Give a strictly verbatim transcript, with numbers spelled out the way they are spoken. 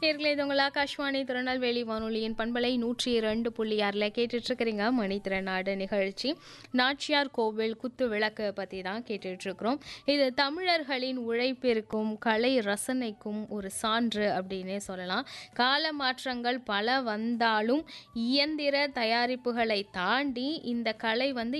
நேர்களே இது உங்கள் ஆகாஷ்வாணி திருநெல்வேலி வானொலியின் பண்பலை நூற்றி இரண்டு புள்ளி ஆறில் கேட்டுட்ருக்கிறீங்க மணித்திறனாடு நிகழ்ச்சி. நாச்சியார் கோவில் குத்து விளக்கு பற்றி தான் கேட்டுட்ருக்குறோம். இது தமிழர்களின் உழைப்பிற்கும் கலை ரசனைக்கும் ஒரு சான்று அப்படின்னே சொல்லலாம். கால மாற்றங்கள் பல வந்தாலும் இயந்திர தயாரிப்புகளை தாண்டி இந்த கலை வந்து